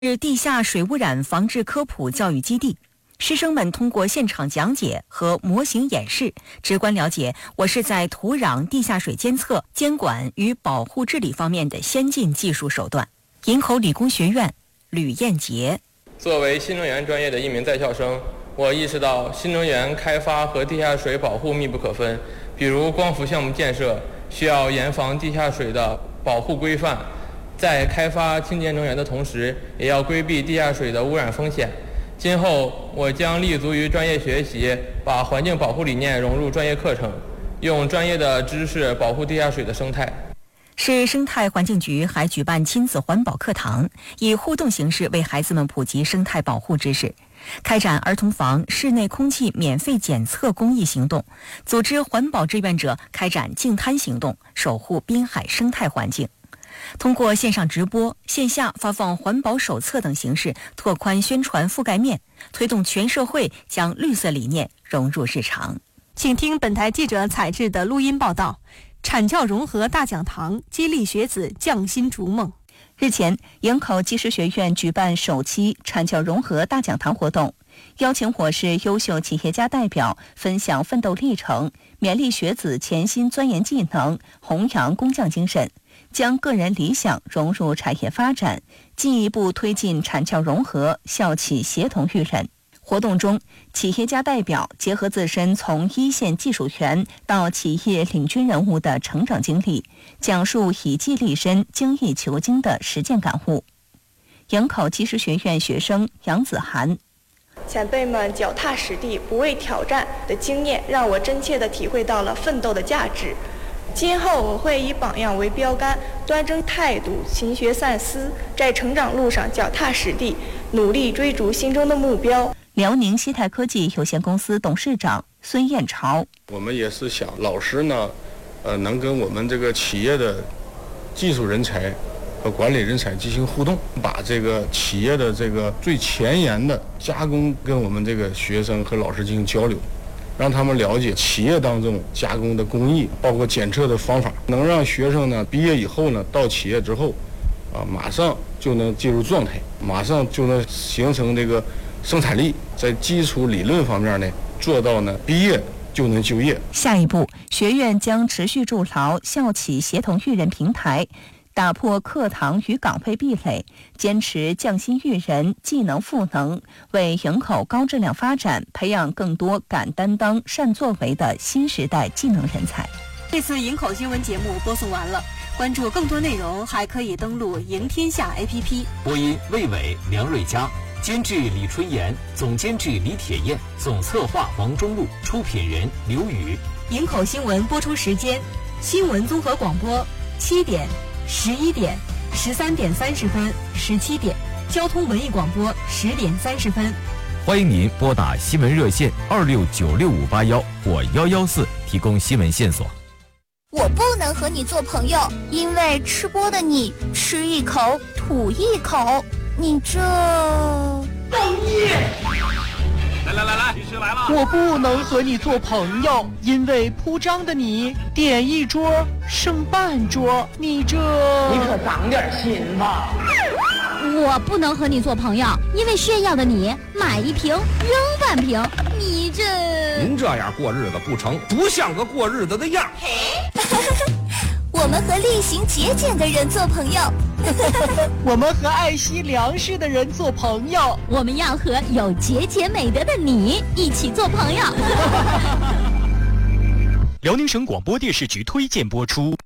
是地下水污染防治科普教育基地，师生们通过现场讲解和模型演示，直观了解我市在土壤、地下水监测、监管与保护治理方面的先进技术手段。营口理工学院吕彦杰， 作为新能源专业的一名在校生，我意识到新能源开发和地下水保护密不可分。比如光伏项目建设需要严防地下水的保护规范，在开发清洁能源的同时，也要规避地下水的污染风险。今后我将立足于专业学习，把环境保护理念融入专业课程，用专业的知识保护地下水的生态。 市生态环境局还举办亲子环保课堂，以互动形式为孩子们普及生态保护知识，开展儿童房室内空气免费检测公益行动，组织环保志愿者开展净滩行动，守护滨海生态环境。通过线上直播、线下发放环保手册等形式，拓宽宣传覆盖面，推动全社会将绿色理念融入日常。 请听本台记者采制的录音报道。产教融合大讲堂激励学子匠心逐梦。 日前，营口技师学院举办首期产教融合大讲堂活动，邀请我市优秀企业家代表分享奋斗历程，勉励学子潜心钻研技能，弘扬工匠精神，将个人理想融入产业发展，进一步推进产教融合、校企协同育人。活动中，企业家代表结合自身从一线技术员到企业领军人物的成长经历，讲述以技立身、精益求精的实践感悟。营口技师学院学生杨子涵， 前辈们脚踏实地、不畏挑战的经验，让我真切地体会到了奋斗的价值。今后我会以榜样为标杆，端正态度，勤学善思，在成长路上脚踏实地，努力追逐心中的目标。 辽宁西泰科技有限公司董事长孙彦朝， 我们也是想老师呢，能跟我们这个企业的技术人才和管理人才进行互动，把这个企业的这个最前沿的加工跟我们这个学生和老师进行交流，让他们了解企业当中加工的工艺，包括检测的方法，能让学生呢毕业以后呢到企业之后，马上就能进入状态，马上就能形成这个生产力，在基础理论方面呢做到呢毕业就能就业。 下一步，学院将持续筑牢校企协同育人平台，打破课堂与岗位壁垒，坚持匠心育人、技能赋能，为营口高质量发展培养更多敢担当、善作为的新时代技能人才。 这次营口新闻节目播送完了，关注更多内容还可以登录赢天下 APP。 播音魏伟、梁瑞佳，监制李春妍，总监制李铁燕，总策划王中路，出品人刘宇。 营口新闻播出时间：新闻综合广播7点、11点、13点30分、17点；交通文艺广播10点30分。 欢迎您拨打新闻热线26965581或114提供新闻线索。 我不能和你做朋友，因为吃播的你吃一口吐一口，你这造孽！来，律师来了！我不能和你做朋友，因为铺张的你点一桌剩半桌，你可长点心吧！ 我不能和你做朋友，因为炫耀的你买一瓶扔半瓶，你这…… 您这样过日子不成，不像个过日子的样。 我们和厉行节俭的人做朋友， 我们和爱惜粮食的人做朋友， 我们要和有节俭美德的你一起做朋友。 辽宁省广播电视局推荐播出。